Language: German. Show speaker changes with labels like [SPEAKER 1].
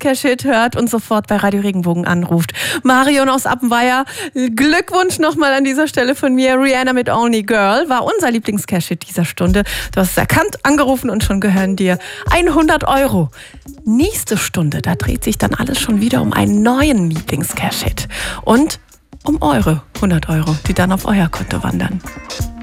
[SPEAKER 1] Lieblings-Cash-Hit hört und sofort bei Radio Regenbogen anruft. Marion aus Appenweier, Glückwunsch nochmal an dieser Stelle von mir. Rihanna mit Only Girl war unser Lieblings-Cash-Hit dieser Stunde. Du hast es erkannt, angerufen und schon gehören dir 100 €. Nächste Stunde, da dreht sich dann alles schon wieder um einen neuen Lieblings-Cash-Hit. Und um eure 100 €, die dann auf euer Konto wandern.